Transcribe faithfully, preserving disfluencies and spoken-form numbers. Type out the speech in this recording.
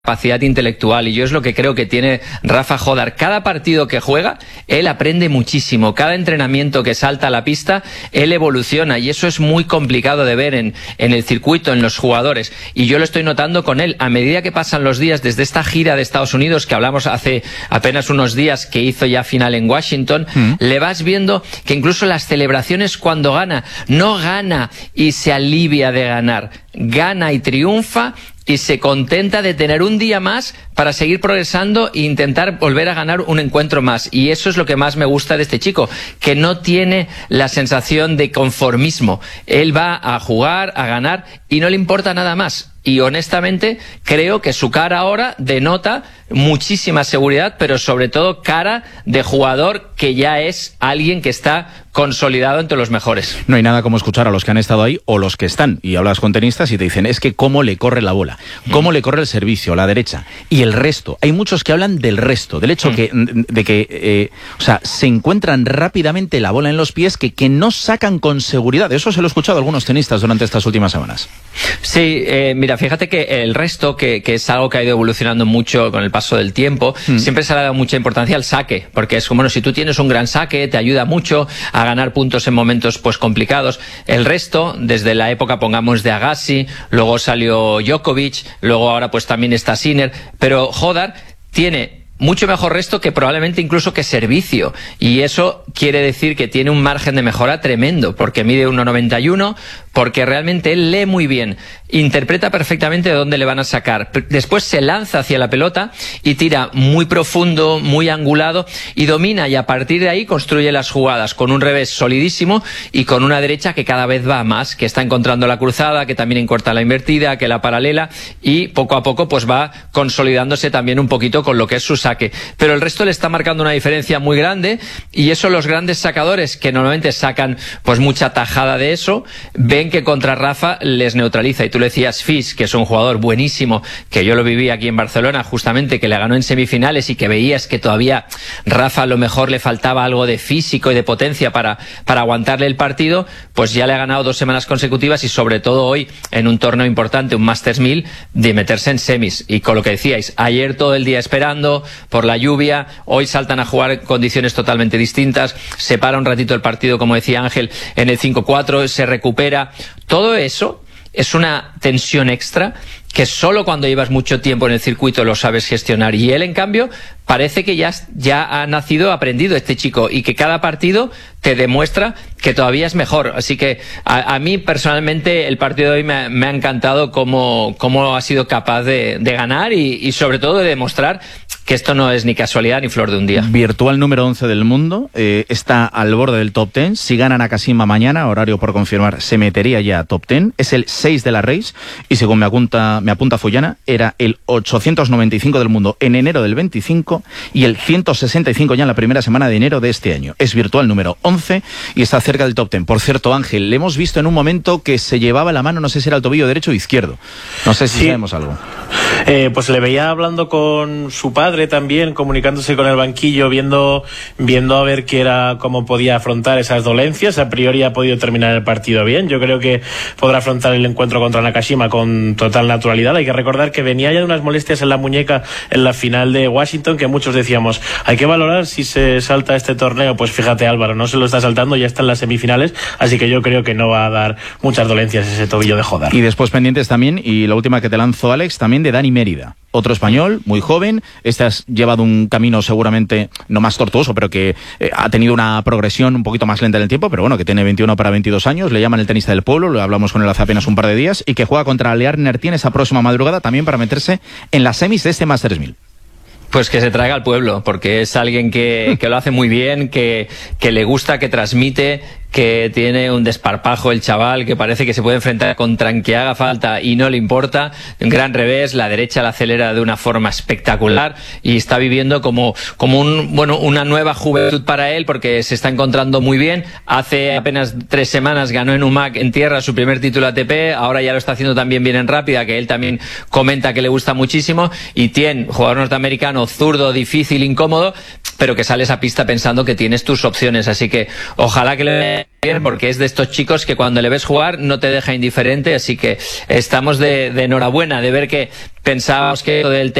capacidad intelectual, y yo es lo que creo que tiene Rafa Jodar. Cada partido que juega, él aprende muchísimo. Cada entrenamiento que salta a la pista, él evoluciona, y eso es muy complicado de ver en, en el circuito, en los jugadores. Y yo lo estoy notando con él. A medida que pasan los días, desde esta gira de Estados Unidos, que hablamos hace apenas unos días, que hizo ya final en Washington, mm. le vas viendo que incluso las celebraciones cuando gana, no gana y se alivia de ganar, gana y triunfa y se contenta de tener un día más para seguir progresando e intentar volver a ganar un encuentro más. Y eso es lo que más me gusta de este chico, que no tiene la sensación de conformismo. Él va a jugar, a ganar, y no le importa nada más. Y honestamente creo que su cara ahora denota muchísima seguridad, pero sobre todo cara de jugador que ya es alguien que está consolidado entre los mejores. No hay nada como escuchar a los que han estado ahí o los que están, y hablas con tenistas y te dicen, es que cómo le corre la bola, cómo mm. le corre el servicio, la derecha y el resto. Hay muchos que hablan del resto, del hecho mm. que, de que eh, o sea, se encuentran rápidamente la bola en los pies, que, que no sacan con seguridad. Eso se lo he escuchado a algunos tenistas durante estas últimas semanas. Sí, eh, mira, fíjate que el resto, que, que es algo que ha ido evolucionando mucho con el paso del tiempo, mm. siempre se le ha dado mucha importancia al saque, porque es como, bueno, si tú tienes un gran saque, te ayuda mucho a ganar puntos en momentos pues complicados. El resto, desde la época, pongamos, de Agassi, luego salió Djokovic, luego ahora pues también está Sinner, pero Jodar tiene mucho mejor resto que probablemente incluso que servicio, y eso quiere decir que tiene un margen de mejora tremendo, porque mide uno noventa y uno, porque realmente él lee muy bien, interpreta perfectamente de dónde le van a sacar, después se lanza hacia la pelota y tira muy profundo, muy angulado, y domina, y a partir de ahí construye las jugadas con un revés solidísimo y con una derecha que cada vez va más, que está encontrando la cruzada, que también encorta la invertida, que la paralela, y poco a poco pues va consolidándose también un poquito con lo que es su saque. Pero el resto le está marcando una diferencia muy grande, y eso los grandes sacadores, que normalmente sacan pues mucha tajada de eso, ven que contra Rafa les neutraliza. Y tú le decías, Fis, que es un jugador buenísimo, que yo lo viví aquí en Barcelona justamente, que le ganó en semifinales, y que veías que todavía Rafa a lo mejor le faltaba algo de físico y de potencia para, para aguantarle el partido, pues ya le ha ganado dos semanas consecutivas, y sobre todo hoy en un torneo importante, un Masters mil, de meterse en semis. Y con lo que decíais, ayer todo el día esperando por la lluvia, hoy saltan a jugar en condiciones totalmente distintas, se para un ratito el partido, como decía Ángel, en el cinco cuatro, se recupera. Todo eso es una tensión extra que solo cuando llevas mucho tiempo en el circuito lo sabes gestionar, y él, en cambio, parece que ya, ya ha nacido aprendido este chico, y que cada partido te demuestra que todavía es mejor. Así que a, a mí personalmente el partido de hoy me, me ha encantado cómo, cómo ha sido capaz de, de ganar y, y sobre todo de demostrar que esto no es ni casualidad ni flor de un día. Virtual número once del mundo, eh, está al borde del top diez. Si gana Nakashima mañana, horario por confirmar, se metería ya top diez. Es el seis de la race, y según me apunta, me apunta Follana, era el ochocientos noventa y cinco del mundo en enero del veinticinco y el ciento sesenta y cinco ya en la primera semana de enero de este año. Es virtual número once y está cerca del top diez. Por cierto, Ángel, le hemos visto en un momento que se llevaba la mano, no sé si era el tobillo derecho o izquierdo. No sé si sí. sabemos algo. Eh, pues le veía hablando con su padre también, comunicándose con el banquillo, viendo, viendo a ver qué era, cómo podía afrontar esas dolencias. A priori ha podido terminar el partido bien. Yo creo que podrá afrontar el encuentro contra Nakashima con total naturalidad. Hay que recordar que venía ya de unas molestias en la muñeca en la final de Washington, que muchos decíamos, hay que valorar si se salta este torneo. Pues fíjate, Álvaro, no se lo está saltando, ya está en las semifinales, así que yo creo que no va a dar muchas dolencias ese tobillo de Jodar. Y después pendientes también, y la última que te lanzo, Alex, también de Dani Mérida. Otro español, muy joven. Este has llevado un camino seguramente no más tortuoso, pero que eh, ha tenido una progresión un poquito más lenta en el tiempo, pero bueno, que tiene veintiuno para veintidós años, le llaman el tenista del pueblo, lo hablamos con él hace apenas un par de días, y que juega contra Lear Nertien esa próxima madrugada también para meterse en las semis de este Masters mil. Pues que se traiga al pueblo, porque es alguien que, que lo hace muy bien, que, que le gusta, que transmite, que tiene un desparpajo el chaval, que parece que se puede enfrentar contra quien haga falta y no le importa. Un gran revés, la derecha la acelera de una forma espectacular, y está viviendo como, como un, bueno, una nueva juventud para él, porque se está encontrando muy bien. Hace apenas tres semanas ganó en U M A C en tierra su primer título A T P, ahora ya lo está haciendo también bien en rápida, que él también comenta que le gusta muchísimo. Y Tien, jugador norteamericano, zurdo, difícil, incómodo, pero que sales a pista pensando que tienes tus opciones. Así que ojalá que le vaya bien, porque es de estos chicos que cuando le ves jugar no te deja indiferente. Así que estamos de, de enhorabuena de ver que pensábamos que lo del